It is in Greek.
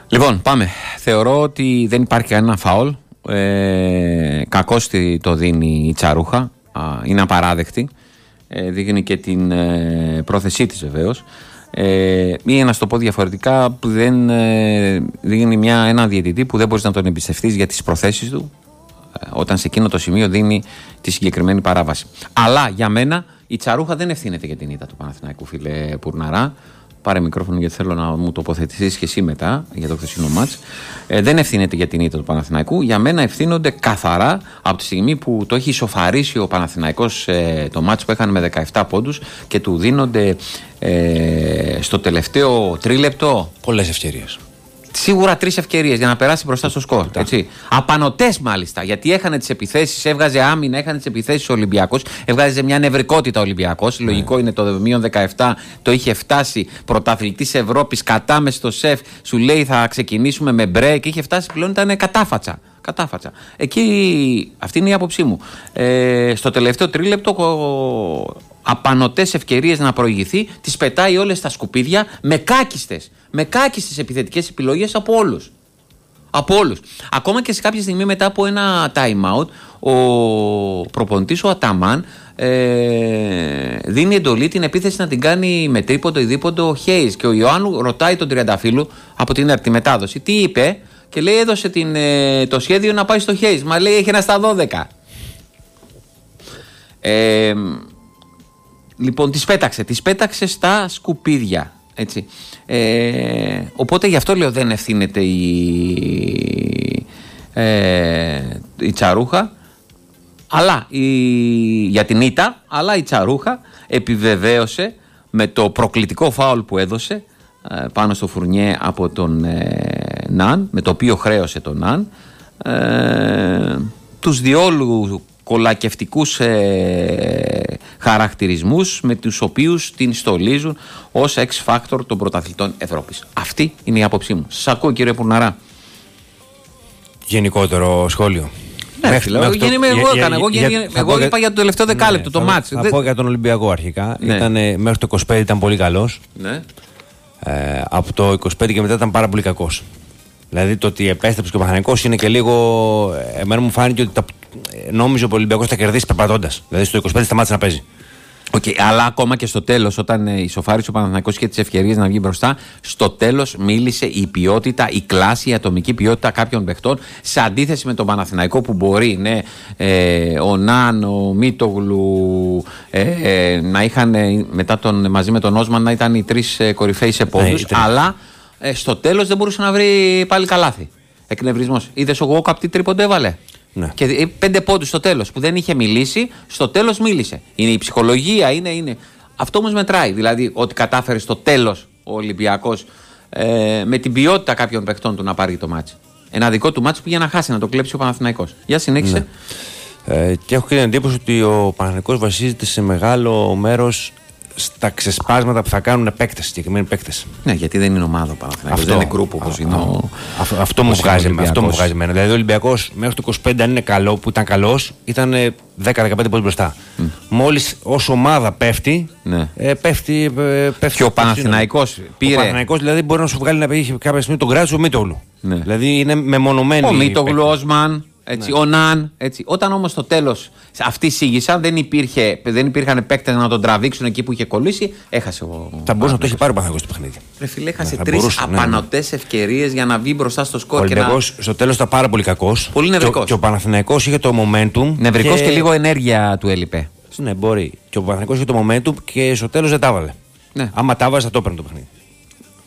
Λοιπόν, πάμε. Θεωρώ ότι δεν υπάρχει κανένα φάουλ. Κακώς το δίνει η Τσαρούχα. Είναι απαράδεκτη. Δείχνει και την πρόθεσή της βεβαίως. Ή να στο πω διαφορετικά, που δεν δείχνει ένα διαιτητή που δεν μπορείς να τον εμπιστευτείς για τις προθέσεις του, όταν σε εκείνο το σημείο δίνει τη συγκεκριμένη παράβαση. Αλλά για μένα η Τσαρούχα δεν ευθύνεται για την ήττα του Παναθηναϊκού, φίλε Πουρναρά. Πάρε μικρόφωνο γιατί θέλω να μου τοποθετηθείς και εσύ μετά για το χθεσινό μάτς. Δεν ευθύνεται για την ήττα του Παναθηναϊκού. Για μένα ευθύνονται καθαρά από τη στιγμή που το έχει ισοφαρίσει ο Παναθηναϊκός το μάτς που έκανε με 17 πόντους και του δίνονται στο τελευταίο τρίλεπτο πολλές ευκαιρίες. Σίγουρα 3 ευκαιρίες για να περάσει μπροστά στο σκορ. Απανωτές μάλιστα, γιατί έχανε τις επιθέσεις, έβγαζε άμυνα, έχανε τις επιθέσεις ο Ολυμπιακός, έβγαζε μια νευρικότητα ο Ολυμπιακός. Λογικό είναι το μείον 17, το είχε φτάσει πρωταθλητής Ευρώπης, κατάμε στο σεφ, σου λέει θα ξεκινήσουμε με break, είχε φτάσει πλέον, ήταν κατάφατσα. Εκεί, αυτή είναι η άποψή μου. Στο τελευταίο τρίλεπτο, απανωτές ευκαιρίες να προηγηθεί, τις πετάει όλες στα σκουπίδια με κάκιστες επιθετικές επιλογές από όλους. Ακόμα και σε κάποια στιγμή μετά από ένα time out, ο προπονητής ο Αταμάν δίνει εντολή την επίθεση να την κάνει με τρίποντο ή δίποντο ο Χέις, και ο Ιωάννου ρωτάει τον Τριανταφύλου από τη μετάδοση τι είπε, και λέει έδωσε το σχέδιο να πάει στο Χέις, μα λέει έχει ένα στα 12. Λοιπόν, τις πέταξε στα σκουπίδια. Έτσι. Οπότε γι' αυτό λέω δεν ευθύνεται η Τσαρούχα, αλλά για την ήττα, αλλά η Τσαρούχα επιβεβαίωσε με το προκλητικό φάουλ που έδωσε πάνω στο Φουρνιέ από τον Ναν, με το οποίο χρέωσε τον Ναν, τους διόλου κολακευτικούς χαρακτηρισμούς με τους οποίους την στολίζουν ως X-Factor των πρωταθλητών Ευρώπης. Αυτή είναι η άποψή μου. Σας ακούω, κύριε Πουρναρά. Γενικότερο σχόλιο. Εγώ είπα για το τελευταίο δεκάλεπτο το μάτς. Θα πω για τον Ολυμπιακό αρχικά. Μέχρι το 25 ήταν πολύ καλός. Από το 25 και μετά ήταν πάρα πολύ κακός. Δηλαδή το ότι επέστρεψε και ο Παναθηναϊκός είναι και λίγο. Εμένα μου φάνηκε ότι νόμιζε ο Ολυμπιακός θα κερδίσει περπατώντας. Δηλαδή στο 25 σταμάτησε να παίζει. Αλλά ακόμα και στο τέλος, όταν ισοφάρισε ο Παναθηναϊκός και τις ευκαιρίες να βγει μπροστά, στο τέλος μίλησε η ποιότητα, η κλάση, η ατομική ποιότητα κάποιων παιχτών, σε αντίθεση με τον Παναθηναϊκό που μπορεί ο Ναν, ο Μίτογλου να είχαν μαζί με τον Όσμαν να ήταν οι 3 κορυφαίοι σε πόντους, αλλά στο τέλος δεν μπορούσε να βρει πάλι καλάθι. Εκνευρισμός. Είδες ο Γουόκαπ τι τρίποντο έβαλε. Ναι. Και 5 πόντους στο τέλος που δεν είχε μιλήσει, στο τέλος μίλησε. Είναι η ψυχολογία, είναι. Αυτό όμως μετράει. Δηλαδή ότι κατάφερε στο τέλος ο Ολυμπιακός με την ποιότητα κάποιων παιχτών του να πάρει το μάτσι. Ένα δικό του μάτσι που για να χάσει, να το κλέψει ο Παναθηναϊκός. Για συνέχισε. Ναι. Και έχω και την εντύπωση ότι ο Παναθηναϊκός βασίζεται σε μεγάλο μέρος στα ξεσπάσματα που θα κάνουν παίκτες, συγκεκριμένοι παίκτες. Ναι, γιατί δεν είναι ομάδα ο Παναθηναϊκός. Δεν είναι γκρουπ όπως είναι αυτό μου βγάζει εμένα. Δηλαδή ο Ολυμπιακός μέχρι το 25, αν είναι καλό, που ήταν καλός, ήταν 10-15 πόντους μπροστά. Μόλις ως ομάδα πέφτει, πέφτει. Και ο Παναθηναϊκός πήρε. Ο Παναθηναϊκός δηλαδή μπορεί να σου βγάλει να πει κάποια στιγμή τον κράτησε ο Μίτογλου. Δηλαδή είναι μεμονωμένοι. Ο Μίτογλου, ο Όσμαν. Έτσι, ο Ναν, έτσι. Όταν όμως στο τέλος αυτοί σίγησαν, δεν υπήρχαν παίκτες να τον τραβήξουν εκεί που είχε κολλήσει, έχασε ο. Θα μπορούσε να το έχει πάρει ο Παναθηναϊκός το παιχνίδι. Ρε φίλε, έχασε 3 απανωτές ευκαιρίες για να βγει μπροστά στο σκορ. Ο Ολυμπιακός στο τέλος ήταν πάρα πολύ κακός. Πολύ νευρικός. Και ο Παναθηναϊκός είχε το momentum. Νευρικός και λίγο ενέργεια του έλειπε. Ναι, μπορεί. Και ο Παναθηναϊκός είχε το momentum και στο τέλος δεν τα έβαλε. Άμα τα έβαλε, θα το έπαιρνε το παιχνίδι.